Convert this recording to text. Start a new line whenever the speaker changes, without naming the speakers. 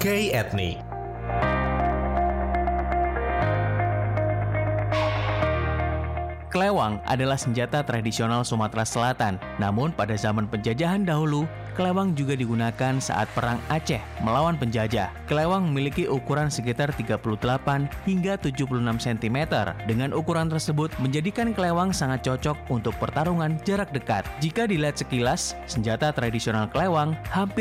K Etnik.
Kelewang adalah senjata tradisional Sumatera Selatan. Namun pada zaman penjajahan dahulu, kelewang juga digunakan saat perang Aceh melawan penjajah. Kelewang memiliki ukuran sekitar 38 hingga 76 cm. Dengan ukuran tersebut menjadikan kelewang sangat cocok untuk pertarungan jarak dekat. Jika dilihat sekilas, senjata tradisional kelewang hampir